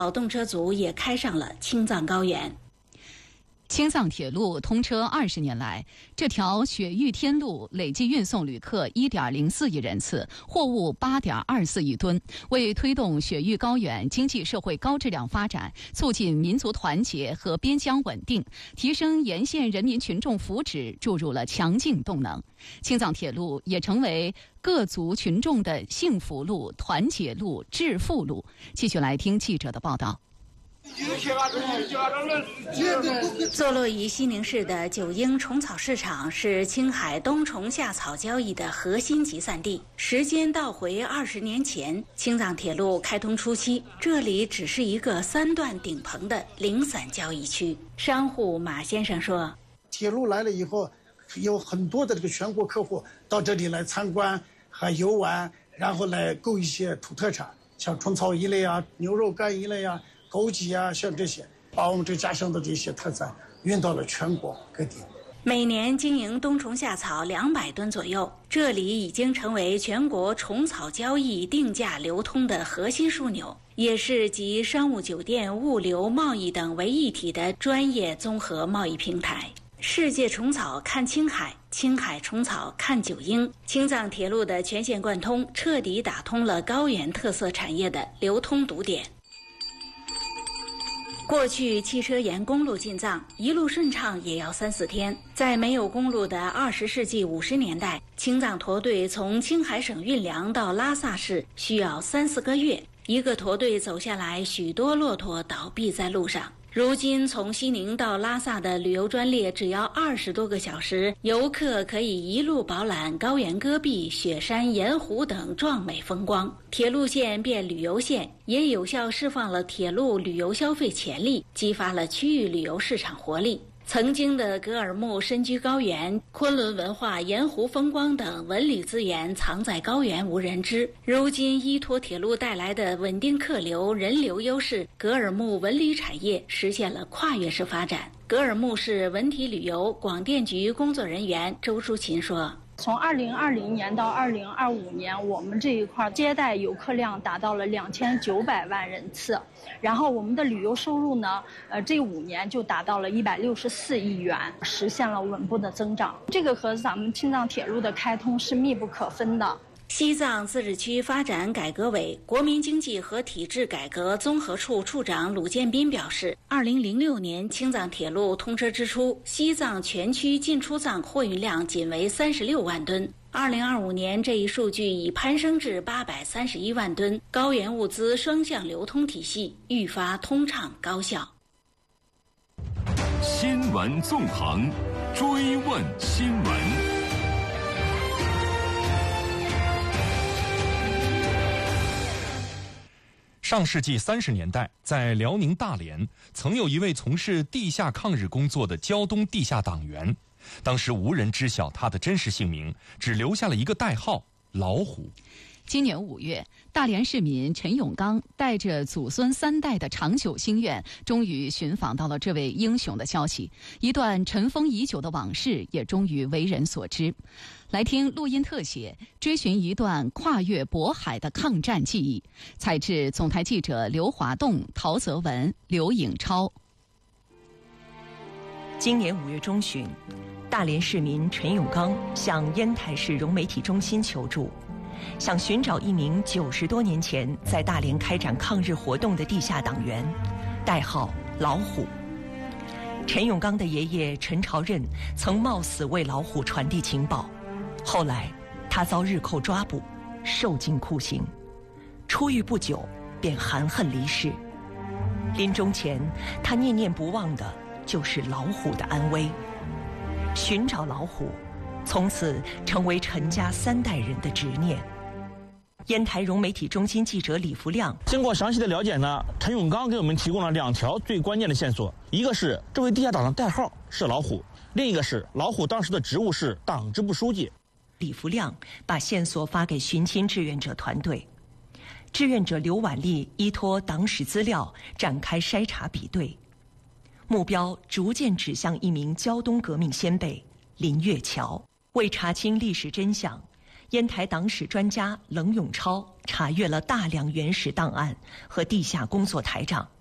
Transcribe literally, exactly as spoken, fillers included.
劳动车组也开上了青藏高原。 青藏铁路通车二十年来，这条雪域天路累计运送旅客 一点零四亿人次，货物 八点二四亿吨，为推动雪域高原经济社会高质量发展，促进民族团结和边疆稳定，提升沿线人民群众福祉注入了强劲动能。青藏铁路也成为各族群众的幸福路、团结路、致富路。继续来听记者的报道。 坐落于西宁市的九英虫草市场是青海冬虫夏草交易的核心集散地。时间倒回二十年前，青藏铁路开通初期，这里只是一个三段顶棚的零散交易区。商户马先生说：“ 铁路来了以后，有很多的这个全国客户到这里来参观和游玩，然后来购一些土特产，像虫草一类啊、牛肉干一类啊。”枸杞啊，像这些，把我们这家乡的这些特产运到了全国各地。 每年经营冬虫夏草两百吨左右，这里已经成为全国虫草交易定价流通的核心枢纽，也是集商务、酒店、物流、贸易等为一体的专业综合贸易平台。世界虫草看青海，青海虫草看九英。青藏铁路的全线贯通，彻底打通了高原特色产业的流通堵点。过去汽车沿公路进藏，一路顺畅也要三四天。在没有公路的二十世纪五十年代，青藏驼队从青海省运粮到拉萨市需要三四个月，一个驼队走下来，许多骆驼倒闭在路上。如今从西宁到拉萨的旅游专列只要二十多个小时，游客可以一路饱览高原戈壁、雪山、盐湖等壮美风光。铁路线变旅游线，也有效释放了铁路旅游消费潜力，激发了区域旅游市场活力。曾经的格尔木身居高原，昆仑文化、盐湖风光等文旅资源藏在高原无人知。如今依托铁路带来的稳定客流、人流优势，格尔木文旅产业实现了跨越式发展。格尔木市文体旅游广电局工作人员周淑琴说：“ 从二零二零年到二零二五年，我们这一块接待游客量达到了两千九百万人次，然后我们的旅游收入呢，呃，这五年就达到了一百六十四亿元，实现了稳步的增长。这个和咱们青藏铁路的开通是密不可分的。” 西藏自治区发展改革委国民经济和体制改革综合处处长鲁建斌表示，二零零六年青藏铁路通车之初，西藏全区进出藏货运量仅为三十六万吨。二零二五年，这一数据已攀升至八百三十一万吨，高原物资双向流通体系愈发通畅高效。 新闻纵横，追问新闻。 上世纪三十年代，在辽宁大连，曾有一位从事地下抗日工作的胶东地下党员，当时无人知晓他的真实姓名，只留下了一个代号“老虎”。 今年五月，大连市民陈永刚带着祖孙三代的长久心愿，终于寻访到了这位英雄的消息，一段尘封已久的往事也终于为人所知。来听录音特写，追寻一段跨越渤海的抗战记忆。采自总台记者刘华栋、陶泽文、刘颖超。 今年五月中旬，大连市民陈永刚向烟台市融媒体中心求助，想寻找一名九十多年前在大连开展抗日活动的地下党员，代号老虎。陈永刚的爷爷陈朝任曾冒死为老虎传递情报，后来他遭日寇抓捕，受尽酷刑，出狱不久便含恨离世。临终前，他念念不忘的就是老虎的安危。寻找老虎，从此成为陈家三代人的执念。烟台融媒体中心记者李福亮经过详细的了解呢，陈永刚给我们提供了两条最关键的线索，一个是这位地下党的代号是老虎，另一个是老虎当时的职务是党支部书记。 李福亮把线索发给寻亲志愿者团队，志愿者刘婉丽依托党史资料展开筛查比对，目标逐渐指向一名胶东革命先辈林月桥。为查清历史真相，烟台党史专家冷永超查阅了大量原始档案和地下工作台账。